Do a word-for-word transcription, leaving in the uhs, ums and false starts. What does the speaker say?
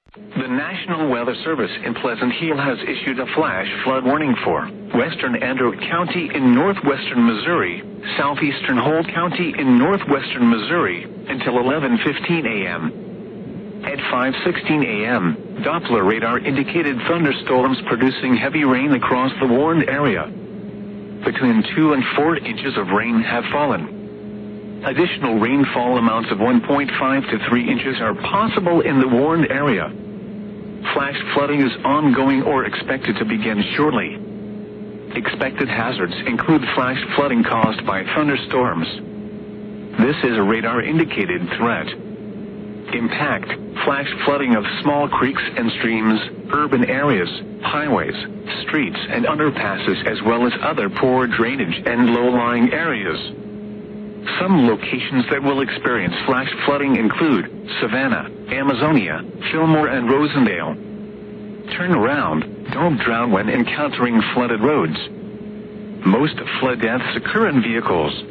The National Weather Service in Pleasant Hill has issued a flash flood warning for western Andrew County in northwestern Missouri, southeastern Holt County in northwestern Missouri, until eleven fifteen a m At five sixteen a m, Doppler radar indicated thunderstorms producing heavy rain across the warned area. Between two and four inches of rain have fallen. Additional rainfall amounts of one point five to three inches are possible in the warned area. Flash flooding is ongoing or expected to begin shortly. Expected hazards include flash flooding caused by thunderstorms. This is a radar-indicated threat. Impact: flash flooding of small creeks and streams, urban areas, highways, streets and underpasses, as well as other poor drainage and low-lying areas. Some locations that will experience flash flooding include Savannah, Amazonia, Fillmore and Rosendale. Turn around, don't drown when encountering flooded roads. Most flood deaths occur in vehicles.